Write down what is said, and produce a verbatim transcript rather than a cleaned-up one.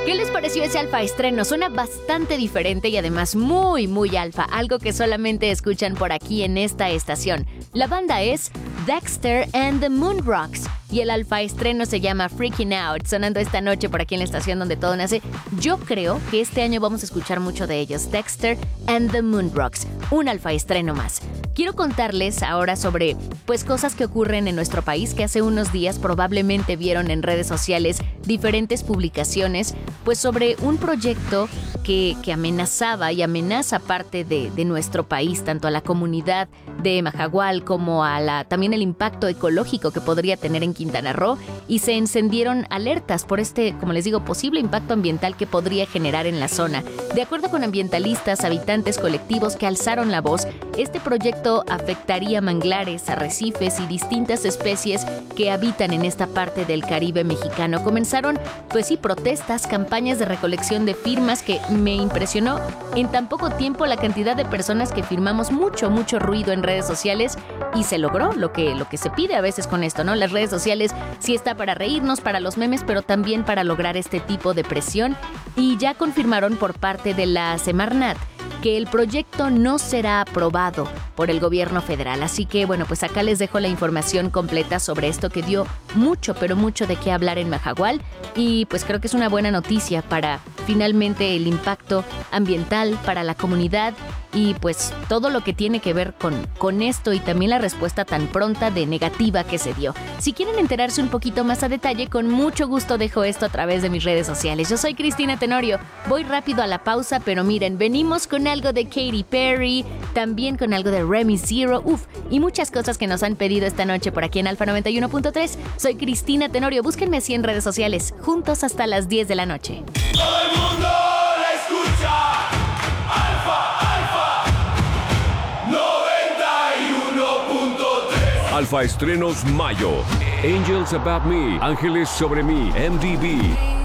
¿Qué les pareció ese alfa estreno? Suena bastante diferente y además muy, muy alfa, algo que solamente escuchan por aquí en esta estación. La banda es Dexter and the Moonrocks y el alfa estreno se llama Freaking Out, sonando esta noche por aquí en la estación donde todo nace. Yo creo que este año vamos a escuchar mucho de ellos, Dexter and the Moonrocks, un alfa estreno más. Quiero contarles ahora sobre pues cosas que ocurren en nuestro país, que hace unos días probablemente vieron en redes sociales diferentes publicaciones pues sobre un proyecto que, que amenazaba y amenaza parte de, de nuestro país, tanto a la comunidad de Majagual como a la, también el impacto ecológico que podría tener en Quintana Roo, y se encendieron alertas por este, como les digo, posible impacto ambiental que podría generar en la zona. De acuerdo con ambientalistas, habitantes colectivos que alzaron la voz, este proyecto afectaría manglares, arrecifes y distintas especies que habitan en esta parte del Caribe mexicano. Comenzaron, pues sí, protestas, campañas de recolección de firmas, que me impresionó en tan poco tiempo la cantidad de personas que firmamos mucho, mucho ruido en redes sociales, y se logró lo que, lo que se pide a veces con esto, ¿no? Las redes sociales sí está para reírnos, para los memes, pero también para lograr este tipo de presión, y ya confirmaron por parte de la Semarnat que el proyecto no será aprobado por el gobierno federal. Así que, bueno, pues acá les dejo la información completa sobre esto que dio mucho, pero mucho de qué hablar en Majagual, y pues creo que es una buena noticia para finalmente el impacto ambiental para la comunidad y pues todo lo que tiene que ver con, con esto, y también la respuesta tan pronta de negativa que se dio. Si quieren enterarse un poquito más a detalle, con mucho gusto dejo esto a través de mis redes sociales. Yo soy Cristina Tenorio, voy rápido a la pausa, pero miren, venimos con algo de Katy Perry, también con algo de Remy Zero, uff, y muchas cosas que nos han pedido esta noche por aquí en Alfa noventa y uno punto tres. Soy Cristina Tenorio, búsquenme así en redes sociales, juntos hasta las diez de la noche. Todo el mundo la escucha. Alfa, Alfa noventa y uno punto tres. Alfa Estrenos Mayo. Angels About Me, Ángeles sobre mí, M D B.